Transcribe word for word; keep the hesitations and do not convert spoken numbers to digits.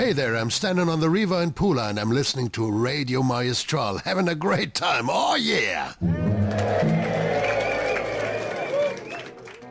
Hey there, I'm standing on the Riva in Pula and I'm listening to Radio Maestral, having a great time. Oh, yeah!